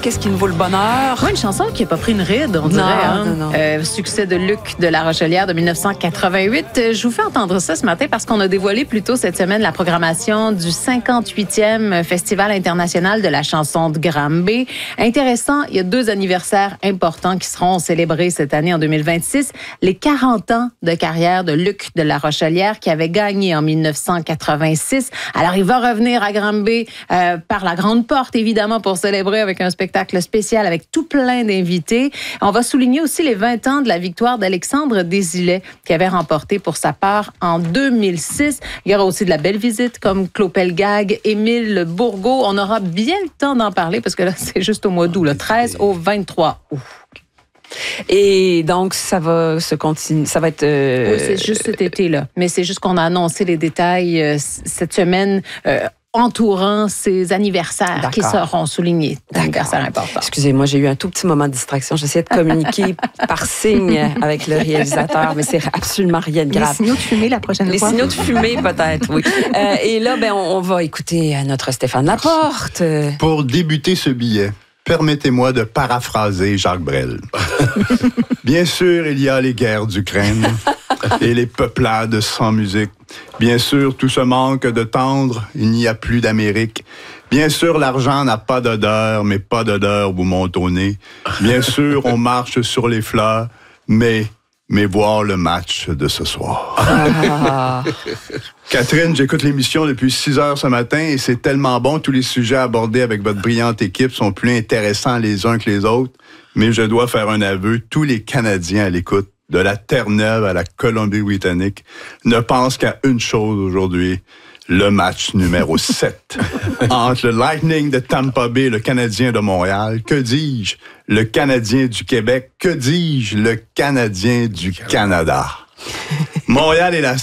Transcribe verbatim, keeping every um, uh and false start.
qu'est-ce qui nous vaut le bonheur? Oui, une chanson qui n'a pas pris une ride, on dirait. Non, hein? non, non. Euh, succès de Luc de La Rochelière de dix-neuf cent quatre-vingt-huit. Je vous fais entendre ça ce matin parce qu'on a dévoilé plus tôt cette semaine la programmation du cinquante-huitième Festival international de la chanson de Granby. Intéressant, il y a deux anniversaires importants qui seront célébrés cette année en deux mille vingt-six. Les quarante ans de carrière de Luc de La Rochelière qui avait gagné en dix-neuf cent quatre-vingt-six. Alors, il va revenir à Granby euh, par la grande porte, évidemment, pour célébrer avec un spectacle spécial avec tout plein d'invités. On va souligner aussi les vingt ans de la victoire d'Alexandre Desilets qui avait remporté pour sa part en deux mille six. Il y aura aussi de la belle visite comme Claude Pelgag, Émile Bourgault. On aura bien le temps d'en parler parce que là, c'est juste au mois d'août, le treize au vingt-trois août. Et donc, ça va se continuer, ça va être... Euh... Oui, c'est juste cet été-là. Mais c'est juste qu'on a annoncé les détails euh, cette semaine euh, entourant ces anniversaires D'accord. qui seront soulignés. Des anniversaires importants. Excusez-moi, j'ai eu un tout petit moment de distraction. J'essayais de communiquer par signe avec le réalisateur, mais c'est absolument rien de grave. Les signaux de fumée la prochaine Les fois. signaux de fumée, peut-être, oui. Euh, et là, ben, on, on va écouter notre Stéphane Laporte. Pour débuter ce billet, permettez-moi de paraphraser Jacques Brel. Bien sûr, il y a les guerres d'Ukraine et les peuplades sans musique. Bien sûr, tout ce manque de tendre, il n'y a plus d'Amérique. Bien sûr, l'argent n'a pas d'odeur, mais pas d'odeur vous monte au nez. Bien sûr, on marche sur les fleurs, mais... mais voir le match de ce soir. Ah. Catherine, j'écoute l'émission depuis six heures ce matin et c'est tellement bon. Tous les sujets abordés avec votre brillante équipe sont plus intéressants les uns que les autres. Mais je dois faire un aveu, tous les Canadiens à l'écoute, de la Terre-Neuve à la Colombie-Britannique, ne pensent qu'à une chose aujourd'hui, le match numéro sept. Entre le Lightning de Tampa Bay et le Canadien de Montréal, que dis-je? Le Canadien du Québec, que dis-je? Le Canadien du Canada. Montréal est la